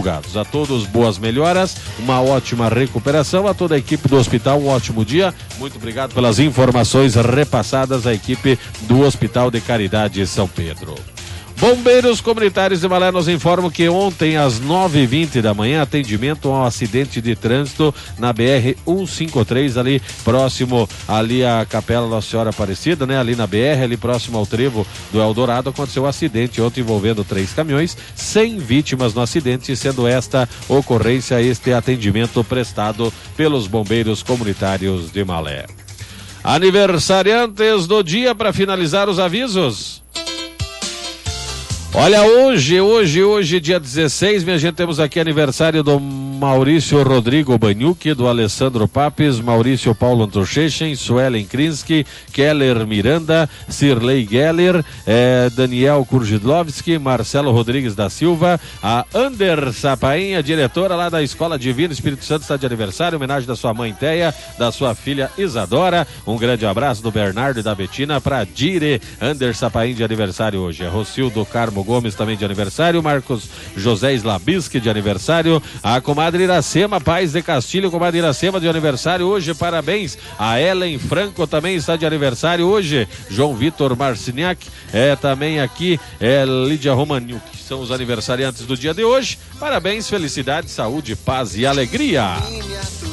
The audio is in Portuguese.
divulgados. A todos, boas melhoras, uma ótima recuperação. A toda a equipe do hospital, um ótimo dia. Muito obrigado pelas informações repassadas à equipe do Hospital de Caridade São Pedro. Bombeiros Comunitários de Malé nos informam que ontem às 9h20 da manhã, atendimento a um acidente de trânsito na BR-153, ali próximo ali à Capela Nossa Senhora Aparecida, né? Ali na BR, ali próximo ao trevo do Eldorado, aconteceu um acidente ontem envolvendo 3 caminhões, 100 vítimas no acidente, sendo esta ocorrência, este atendimento prestado pelos Bombeiros Comunitários de Malé. Aniversariantes do dia para finalizar os avisos. Olha, hoje, dia 16, minha gente, temos aqui aniversário do Maurício Rodrigo Baniuque, do Alessandro Papes, Maurício Paulo Antorchechen, Suelen Krinsky, Keller Miranda, Cirlei Geller, Daniel Kurgidlovski, Marcelo Rodrigues da Silva, a Ander Sapainha, diretora lá da Escola Divina Espírito Santo, está de aniversário, homenagem da sua mãe Teia, da sua filha Isadora. Um grande abraço do Bernardo e da Betina para Dire Ander Sapainha de aniversário hoje. A Rocildo Carmo Gomes também de aniversário, Marcos José Slabisky de aniversário, a comadre Iracema Paz de Castilho, comadre Iracema de aniversário hoje, parabéns. A Ellen Franco também está de aniversário hoje, João Vitor Marciniak, também aqui Lídia Romaniuk, são os aniversariantes do dia de hoje. Parabéns, felicidade, saúde, paz e alegria.